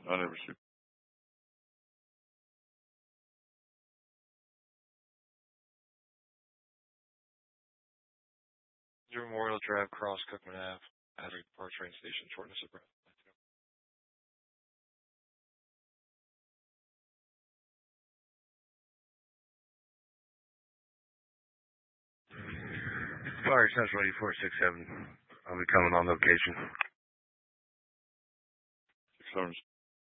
I never see. Memorial Drive, Cross Cookman Ave, Attic Park train station, shortness of breath. Fire Central 8467. I'll be coming on location. 6